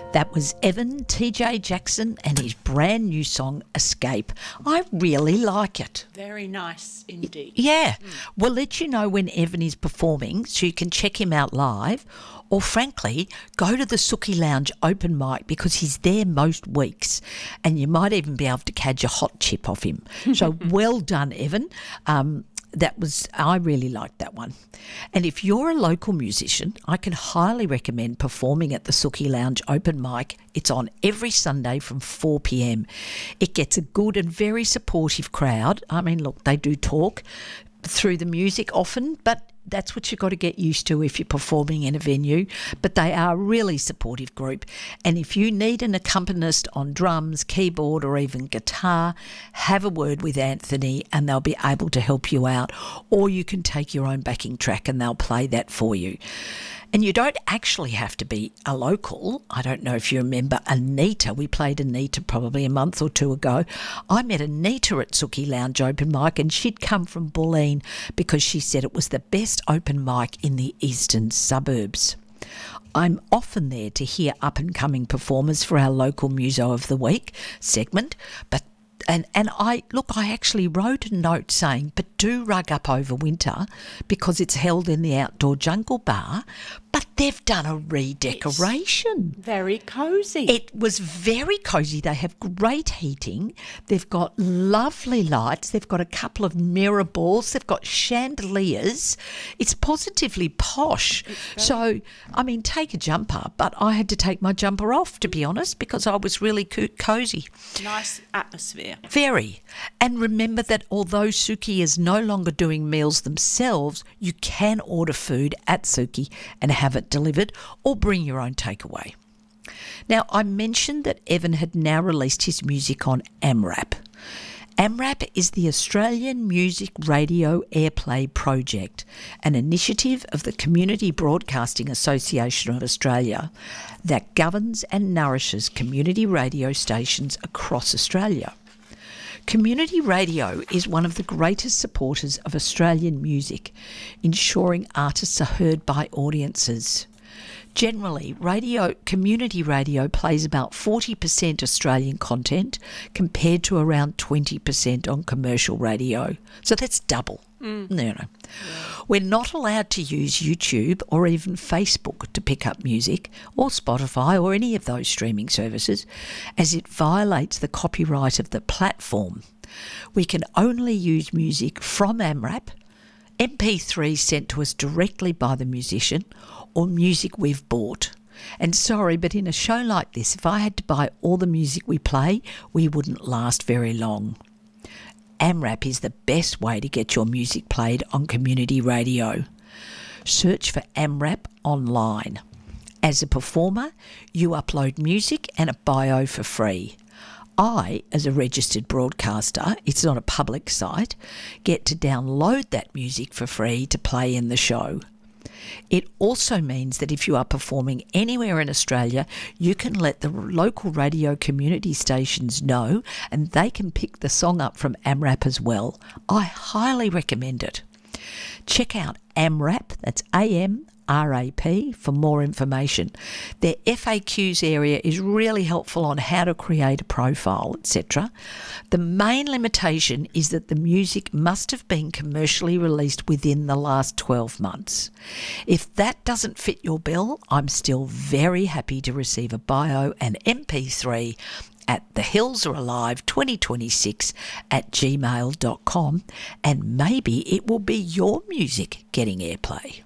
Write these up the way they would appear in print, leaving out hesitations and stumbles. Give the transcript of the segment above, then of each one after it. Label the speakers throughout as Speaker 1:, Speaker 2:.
Speaker 1: That was Evan TJ Jackson and his brand new song, Escape. I really like it.
Speaker 2: Very nice indeed.
Speaker 1: Yeah. We'll let you know when Evan is performing so you can check him out live, or frankly, go to the Sookie Lounge open mic because he's there most weeks and you might even be able to catch a hot chip off him. So well done, Evan. I really liked that one. And if you're a local musician, I can highly recommend performing at the Sookie Lounge open mic. It's on every Sunday from 4 p.m. It gets a good and very supportive crowd. I mean, look, they do talk through the music often, but that's what you've got to get used to if you're performing in a venue. But they are a really supportive group. And if you need an accompanist on drums, keyboard or even guitar, have a word with Anthony and they'll be able to help you out. Or you can take your own backing track and they'll play that for you. And you don't actually have to be a local. I don't know if you remember Anita. We played Anita probably a month or two ago. I met Anita at Sookie Lounge open mic and she'd come from Bulleen because she said it was the best open mic in the eastern suburbs. I'm often there to hear up-and-coming performers for our local Muso of the Week segment, but I actually wrote a note saying, but do rug up over winter because it's held in the outdoor jungle bar, but they've done a redecoration.
Speaker 2: It's very cosy.
Speaker 1: It was very cosy. They have great heating. They've got lovely lights. They've got a couple of mirror balls. They've got chandeliers. It's positively posh. So, I mean, take a jumper, but I had to take my jumper off, to be honest, because I was really cosy.
Speaker 2: Nice atmosphere.
Speaker 1: Very. And remember that although Sookie is no longer doing meals themselves, you can order food at Sookie and have it delivered or bring your own takeaway. Now, I mentioned that Evan had now released his music on AMRAP. AMRAP is the Australian Music Radio Airplay Project, an initiative of the Community Broadcasting Association of Australia that governs and nourishes community radio stations across Australia. Community radio is one of the greatest supporters of Australian music, ensuring artists are heard by audiences. Generally, community radio plays about 40% Australian content compared to around 20% on commercial radio. So that's double. Yeah. We're not allowed to use YouTube or even Facebook to pick up music, or Spotify or any of those streaming services, as it violates the copyright of the platform. We can only use music from AMRAP, MP3 sent to us directly by the musician, or music we've bought. And sorry, but in a show like this, if I had to buy all the music we play, we wouldn't last very long. AMRAP is the best way to get your music played on community radio. Search for AMRAP online. As a performer, you upload music and a bio for free. I, as a registered broadcaster, it's not a public site, get to download that music for free to play in the show. It also means that if you are performing anywhere in Australia, you can let the local radio community stations know and they can pick the song up from AMRAP as well. I highly recommend it. Check out AMRAP, that's AMRAP, for more information. Their FAQs area is really helpful on how to create a profile, etc. The main limitation is that the music must have been commercially released within the last 12 months. If that doesn't fit your bill, I'm still very happy to receive a bio and MP3 at thehillsarealive2026 at gmail.com, and maybe it will be your music getting airplay.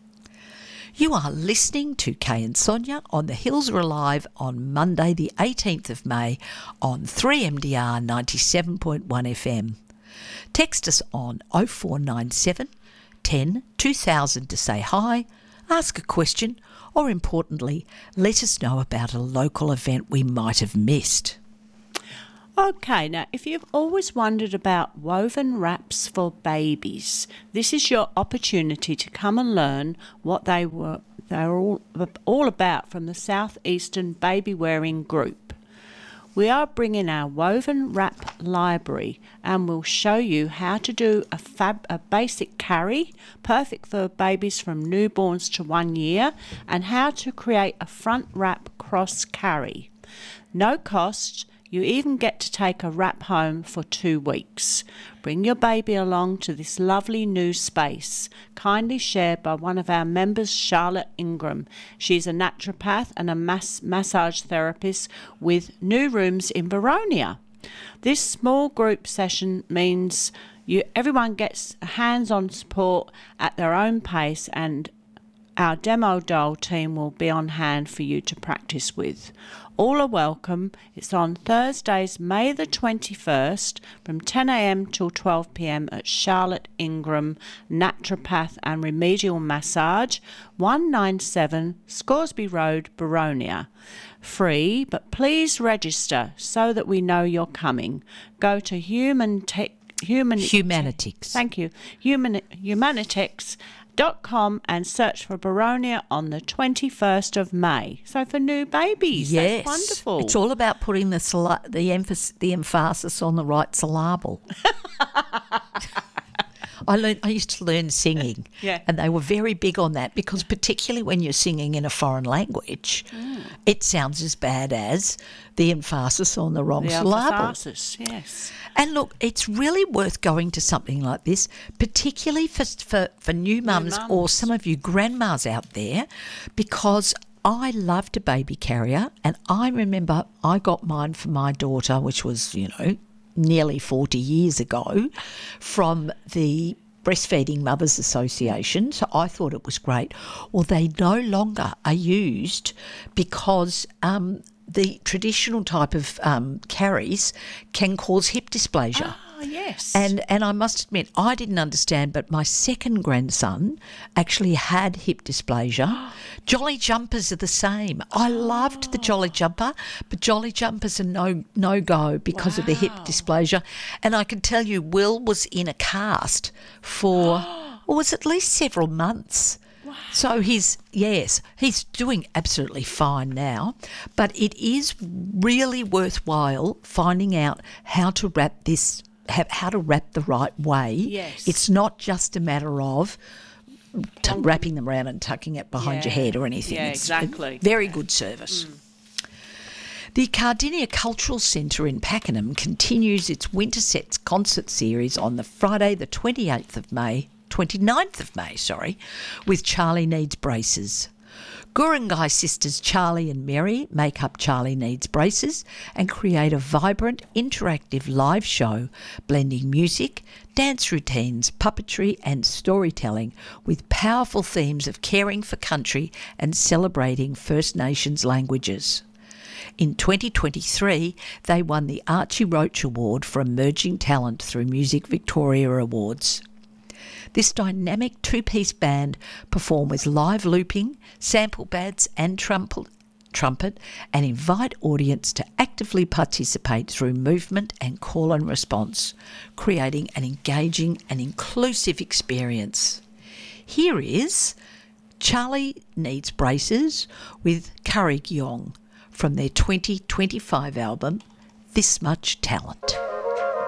Speaker 1: You are listening to Kay and Sonia on The Hills Are Alive on Monday the 18th of May on 3MDR 97.1 FM. Text us on 0497 10 2000 to say hi, ask a question, or importantly, let us know about a local event we might have missed.
Speaker 2: Okay, now if you've always wondered about woven wraps for babies, this is your opportunity to come and learn what they're all about from the Southeastern Baby Wearing Group. We are bringing our woven wrap library and we'll show you how to do a basic carry, perfect for babies from newborns to 1 year, and how to create a front wrap cross carry. No cost. You even get to take a wrap home for 2 weeks. Bring your baby along to this lovely new space, kindly shared by one of our members, Charlotte Ingram. She's a naturopath and a massage therapist with new rooms in Boronia. This small group session means everyone gets hands-on support at their own pace, and our demo doll team will be on hand for you to practice with. All are welcome. It's on Thursdays, May the 21st from 10 a.m. till 12 p.m. at Charlotte Ingram Naturopath and Remedial Massage, 197 Scoresby Road, Boronia. Free, but please register so that we know you're coming. Go to Humanitix.
Speaker 1: Thank you.
Speaker 2: Humanitix.com and search for Boronia on the 21st of May. So for new babies,
Speaker 1: yes,
Speaker 2: that's wonderful.
Speaker 1: It's all about putting the emphasis on the right syllable. I used to learn singing, and they were very big on that, because particularly when you're singing in a foreign language, it sounds as bad as the emphasis on the wrong syllable.
Speaker 2: Emphasis, yes.
Speaker 1: And look, it's really worth going to something like this, particularly for new mums or some of you grandmas out there, because I loved a baby carrier, and I remember I got mine for my daughter, which was, nearly 40 years ago, from the Breastfeeding Mothers Association, so I thought it was great. Well, they no longer are used because the traditional type of carries can cause hip dysplasia.
Speaker 2: Oh, yes.
Speaker 1: And I must admit, I didn't understand, but my second grandson actually had hip dysplasia. Jolly Jumpers are the same. I loved the Jolly Jumper, but Jolly Jumpers are no-go because of the hip dysplasia. And I can tell you, Will was in a cast for, was at least several months. Wow. So he's doing absolutely fine now, but it is really worthwhile finding out how to wrap the right way.
Speaker 2: Yes.
Speaker 1: It's not just a matter of wrapping them around and tucking it behind your head or anything.
Speaker 2: Yeah,
Speaker 1: it's
Speaker 2: exactly.
Speaker 1: Very good service. The Cardinia Cultural Centre in Pakenham continues its Winter Sets concert series on the Friday the 29th of May, with Charlie Needs Braces. Guringai sisters Charlie and Mary make up Charlie Needs Braces and create a vibrant, interactive live show blending music, dance routines, puppetry and storytelling with powerful themes of caring for country and celebrating First Nations languages. In 2023, they won the Archie Roach Award for Emerging Talent through Music Victoria Awards. This dynamic two-piece band perform with live looping, sample pads and trumpet, and invite audience to actively participate through movement and call and response, creating an engaging and inclusive experience. Here is Charlie Needs Braces with Curry Gyong from their 2025 album, This Much Talent.